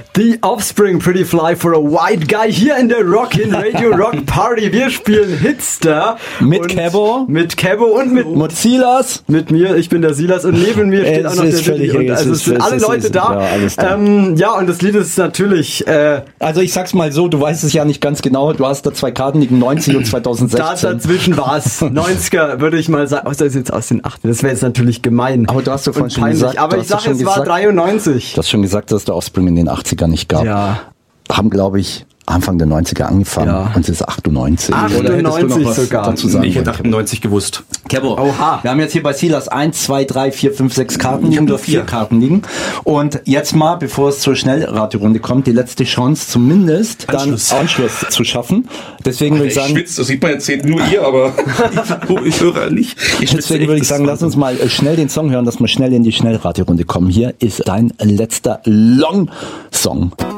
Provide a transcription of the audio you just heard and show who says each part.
Speaker 1: The Offspring, Pretty Fly for a White Guy, hier in der Rockin' Radio Rock Party. Wir spielen Hitster.
Speaker 2: Mit Kebo.
Speaker 1: Mit Kebo und mit
Speaker 2: Silas.
Speaker 1: Mit mir, ich bin der Silas und neben mir steht auch noch der Diddy. Also es sind alle Leute da.
Speaker 2: Ja, alles da.
Speaker 1: Ja, und das Lied ist natürlich...
Speaker 2: also ich sag's mal so, du weißt es ja nicht ganz genau. Du hast da 2 Karten, liegen 90 und 2016.
Speaker 1: Dazwischen war es 90er, würde ich mal sagen. Das ist jetzt aus den 8. Das wäre jetzt natürlich gemein.
Speaker 2: Aber du hast doch vorhin schon
Speaker 1: peinlich.
Speaker 2: gesagt.
Speaker 1: Aber ich sage, es war 93.
Speaker 2: Du hast schon gesagt, dass es der Offspring in den 80ern nicht gab.
Speaker 1: Ja.
Speaker 2: Haben, glaube ich, Anfang der 90er angefangen und es ist 98.
Speaker 1: 98 sogar.
Speaker 2: Dazu sagen?
Speaker 3: Ich hätte 98 gewusst.
Speaker 2: Kebo,
Speaker 1: Oha.
Speaker 2: wir haben jetzt hier bei Silas 1, 2, 3, 4, 5, 6 Karten liegen, nur 4 Karten liegen. Und jetzt mal, bevor es zur Schnellradiorunde kommt, die letzte Chance zumindest
Speaker 3: Anschluss.
Speaker 2: dann Anschluss zu schaffen. Deswegen würde ich sagen...
Speaker 3: schwitze, das sieht man jetzt nur ihr, aber ich höre nicht.
Speaker 2: Deswegen würde ich sagen, lass uns mal schnell den Song hören, dass wir schnell in die Schnellradiorunde kommen. Hier ist dein letzter Long-Song.